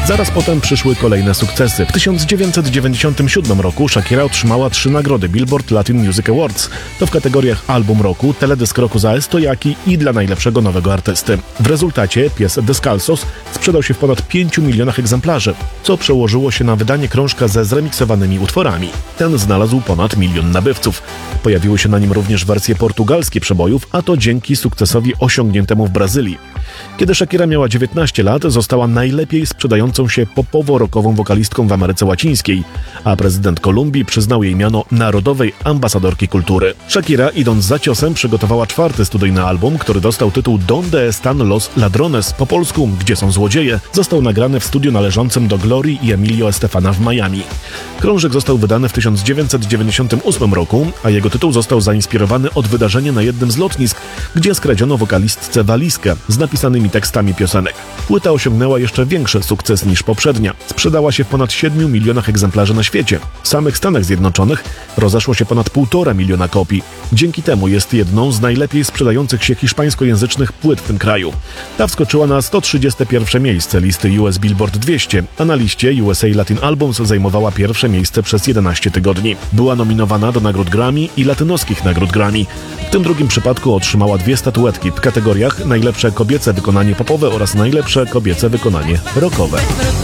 Zaraz potem przyszły kolejne sukcesy. W 1997 roku Shakira otrzymała 3 nagrody Billboard Latin Music Awards. To w kategoriach Album Roku, Teledysk Roku za Esto Jaki i dla najlepszego nowego artysty. W rezultacie pies Descalzos sprzedał się w ponad 5 milionach egzemplarzy, co przełożyło się na wydanie krążka ze zremiksowanymi utworami. Ten znalazł ponad 1 milion nabywców. Pojawiły się na nim również wersje portugalskie przebojów, a to dzięki sukcesowi osiągniętemu w Brazylii. Kiedy Shakira miała 19 lat, została najlepiej sprzedającą się popowo-rockową wokalistką w Ameryce Łacińskiej, a prezydent Kolumbii przyznał jej miano Narodowej Ambasadorki Kultury. Shakira, idąc za ciosem, przygotowała 4. studyjny album, który dostał tytuł Donde Están los Ladrones, po polsku Gdzie są złodzieje. Został nagrany w studiu należącym do Glorii i Emilio Estefana w Miami. Krążek został wydany w 1998 roku, a jego tytuł został zainspirowany od wydarzenia na jednym z lotnisk, gdzie skradziono wokalistce walizkę z napisanymi tekstami piosenek. Płyta osiągnęła jeszcze większy sukces niż poprzednia. Sprzedała się w ponad 7 milionach egzemplarzy na świecie. W samych Stanach Zjednoczonych rozeszło się ponad 1,5 miliona kopii. Dzięki temu jest jedną z najlepiej sprzedających się hiszpańskojęzycznych płyt w tym kraju. Ta wskoczyła na 131 miejsce listy US Billboard 200, a na liście USA Latin Albums zajmowała pierwsze miejsce przez 11 tygodni. Była nominowana do nagród Grammy i latynoskich nagród Grammy. W tym drugim przypadku otrzymała 2 statuetki w kategoriach najlepsze kobiece wykonanie popowe oraz najlepsze kobiece wykonanie rockowe.